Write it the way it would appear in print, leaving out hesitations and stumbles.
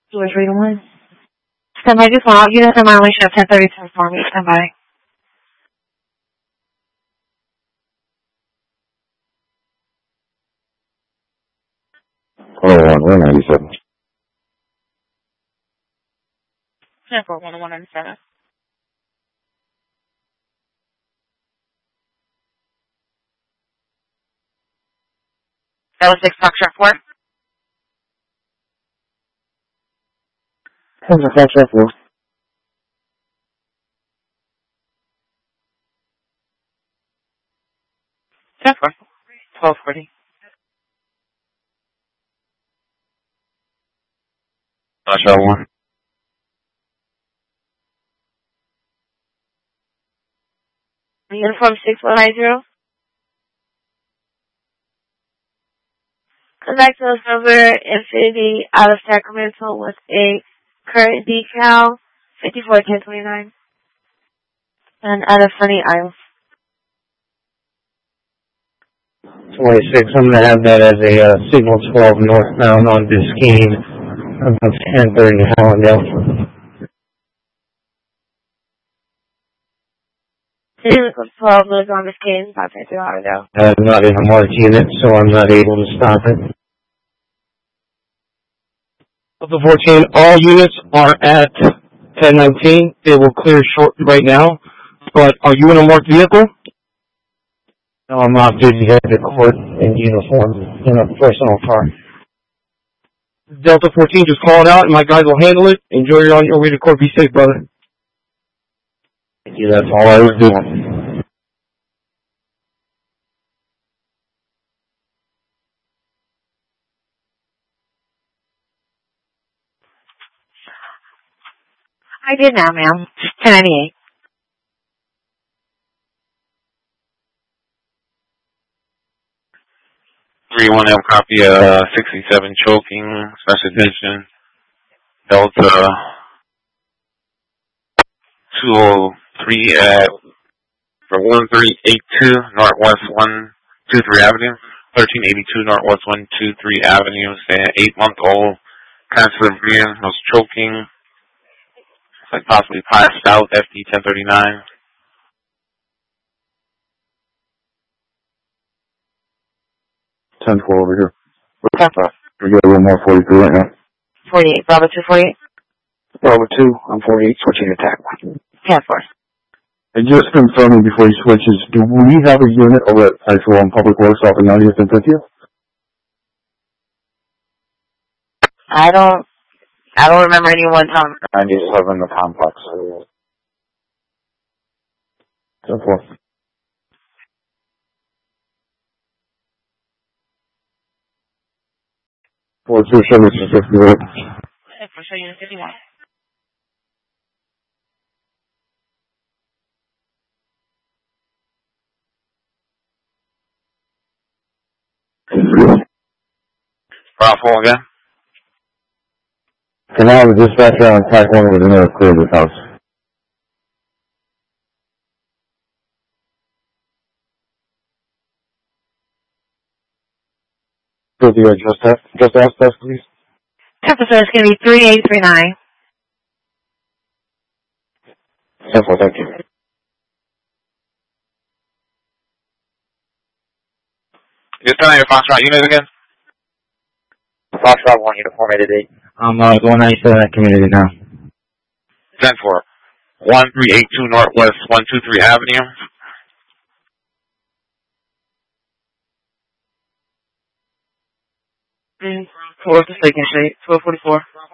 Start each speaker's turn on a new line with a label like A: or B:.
A: George Reed 1. Stand by, just one. Units on violation of 1032 for me. Stand by.
B: Hold on, 197.
A: 10-4, 197. That was 6 Foxtrot 4.
B: 10 Foxtrot 4.
A: 10-4. 1240.
B: Foxtrot 1.
A: Uniform 6190. Contact us number Infinity out of Sacramento with a current decal 541029 and out of Sunny Isles.
C: 26, I'm going to have that as a signal 12 northbound on Biscayne about 10:30 Hallandale.
A: Signal 12 lives on Biscayne, 553 Hallandale.
C: I'm not in a marked unit, so I'm not able to stop it. Of the 14, all units are at 1019. They will clear short right now. But are you in a marked vehicle? No, I'm not busy at the court in uniform in a personal car. Delta 14, just call it out and my guys will handle it. Enjoy your on your way to court. Be safe, brother. Thank you. That's all I was doing.
A: I did now, ma'am. 1098.
D: One have copy 67 choking, special attention, Delta 203 at for 1382 Northwest 123 Avenue, 1382 Northwest 123 Avenue, say 8-month-old, kind of severe, was choking, like possibly passed out, FD 1039.
B: 10-4 over here.
A: Pepper.
B: We got a room 143 right now.
A: 48. Bravo 248.
B: Bravo 2, I'm 48, switching attack.
A: 10-4.
B: And just confirming before he switches, do we have a unit over at actual Public Works off of 90th and 50th?
A: I don't remember anyone telling me.
B: 97 in the complex. 10-4. For 2 services 51.
A: For sure, unit 51.
D: Bravo again.
B: For now, the dispatcher on track 1 was in there clear this house. Could you just ask us, please?
A: Temperature is going to be 3839.
B: 10-4, thank you.
D: You're telling your Foxtrot unit again?
C: Foxtrot 1, uniform 88. I'm going 97 at community now.
D: 10-4. 1382 Northwest 123 Avenue.
A: Towards the Second Street, 1244.